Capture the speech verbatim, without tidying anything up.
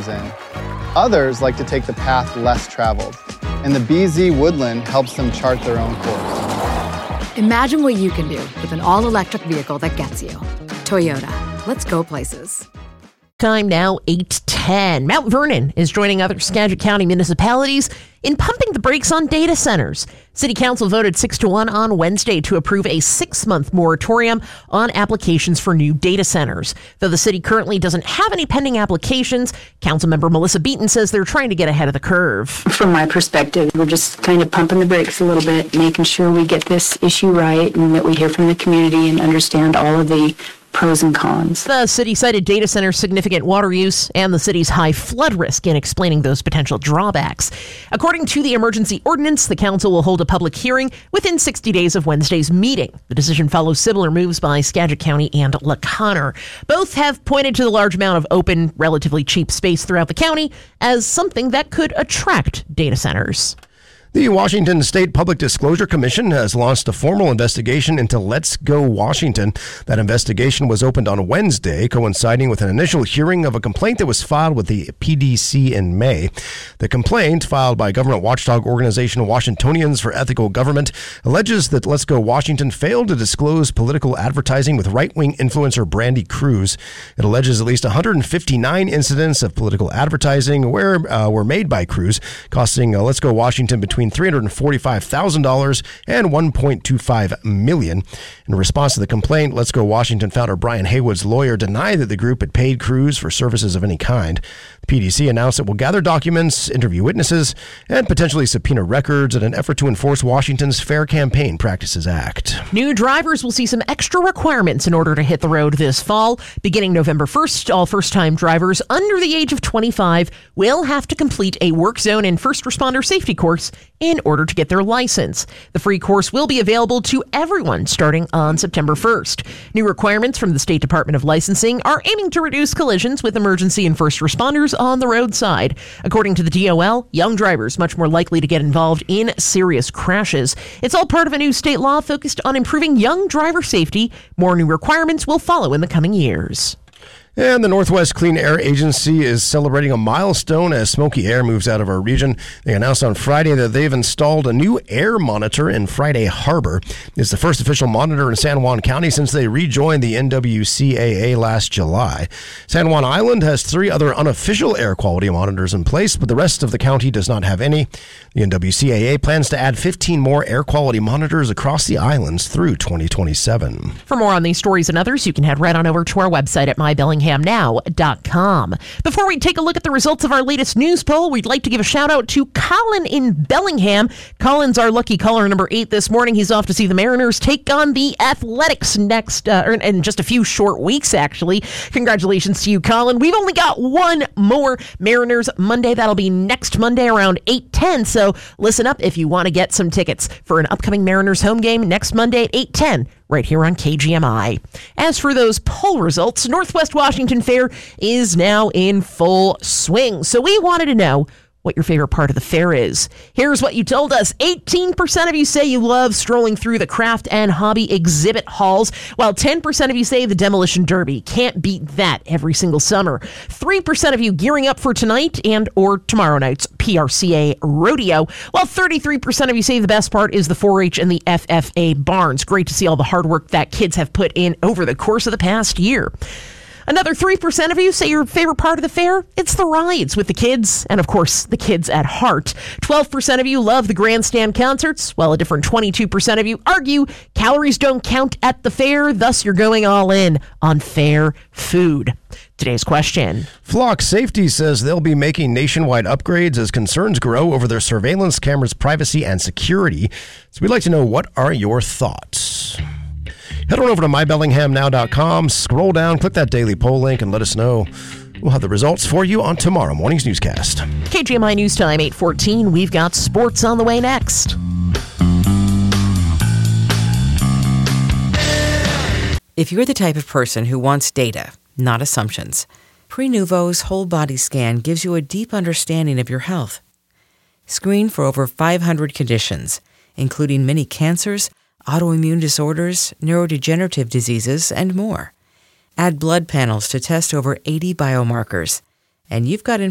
in. Others like to take the path less traveled, and the B Z Woodland helps them chart their own course. Imagine what you can do with an all-electric vehicle that gets you. Toyota. Let's go places. Time now, eight ten. Mount Vernon is joining other Skagit County municipalities in pumping the brakes on data centers. City Council voted six to one on Wednesday to approve a six-month moratorium on applications for new data centers. Though the city currently doesn't have any pending applications, Councilmember Melissa Beaton says they're trying to get ahead of the curve. From my perspective, we're just kind of pumping the brakes a little bit, making sure we get this issue right and that we hear from the community and understand all of the pros and cons. The city cited data centers' significant water use and the city's high flood risk in explaining those potential drawbacks. According to the emergency ordinance, the council will hold a public hearing within sixty days of Wednesday's meeting. The decision follows similar moves by Skagit County and LaConner. Both have pointed to the large amount of open, relatively cheap space throughout the county as something that could attract data centers. The Washington State Public Disclosure Commission has launched a formal investigation into Let's Go Washington. That investigation was opened on Wednesday, coinciding with an initial hearing of a complaint that was filed with the P D C in May. The complaint, filed by government watchdog organization Washingtonians for Ethical Government, alleges that Let's Go Washington failed to disclose political advertising with right-wing influencer Brandy Cruz. It alleges at least one hundred fifty-nine incidents of political advertising where uh, were made by Cruz, costing uh, Let's Go Washington between three hundred forty-five thousand dollars and one point two five million dollars. In response to the complaint, Let's Go Washington founder Brian Haywood's lawyer denied that the group had paid Cruz for services of any kind. The P D C announced it will gather documents, interview witnesses, and potentially subpoena records in an effort to enforce Washington's Fair Campaign Practices Act. New drivers will see some extra requirements in order to hit the road this fall. Beginning November first, all first-time drivers under the age of twenty-five will have to complete a work zone and first responder safety course in order to get their license. The free course will be available to everyone starting on September first. New requirements from the State Department of Licensing are aiming to reduce collisions with emergency and first responders on the roadside. According to the D O L, young drivers much more likely to get involved in serious crashes. It's all part of a new state law focused on improving young driver safety. More new requirements will follow in the coming years. And the Northwest Clean Air Agency is celebrating a milestone as smoky air moves out of our region. They announced on Friday that they've installed a new air monitor in Friday Harbor. It's the first official monitor in San Juan County since they rejoined the N W C A A last July. San Juan Island has three other unofficial air quality monitors in place, but the rest of the county does not have any. The N W C A A plans to add fifteen more air quality monitors across the islands through twenty twenty-seven. For more on these stories and others, you can head right on over to our website at my bellingham now dot com. Before we take a look at the results of our latest news poll, we'd like to give a shout out to Colin in Bellingham. Colin's our lucky caller number eight this morning. He's off to see the Mariners take on the Athletics next, uh, or in just a few short weeks, actually. Congratulations to you, Colin. We've only got one more Mariners Monday. That'll be next Monday around eight ten. So listen up if you want to get some tickets for an upcoming Mariners home game next Monday at eight ten. Right here on K G M I. As for those poll results, Northwest Washington Fair is now in full swing. So we wanted to know what your favorite part of the fair is. Here's what you told us. eighteen percent of you say you love strolling through the craft and hobby exhibit halls, while ten percent of you say the Demolition Derby. Can't beat that every single summer. three percent of you gearing up for tonight and or tomorrow night's P R C A rodeo, while thirty-three percent of you say the best part is the four H and the F F A barns. Great to see all the hard work that kids have put in over the course of the past year. Another three percent of you say your favorite part of the fair, it's the rides with the kids, and of course, the kids at heart. twelve percent of you love the grandstand concerts, while a different twenty-two percent of you argue calories don't count at the fair, thus you're going all in on fair food. Today's question. Flock Safety says they'll be making nationwide upgrades as concerns grow over their surveillance cameras' privacy and security. So we'd like to know, what are your thoughts? Head on over to my bellingham now dot com, scroll down, click that daily poll link, and let us know. We'll have the results for you on tomorrow morning's newscast. K G M I News Time, eight fourteen. We've got sports on the way next. If you're the type of person who wants data, not assumptions, Prenuvo's whole body scan gives you a deep understanding of your health. Screen for over five hundred conditions, including many cancers, autoimmune disorders, neurodegenerative diseases, and more. Add blood panels to test over eighty biomarkers, and you've got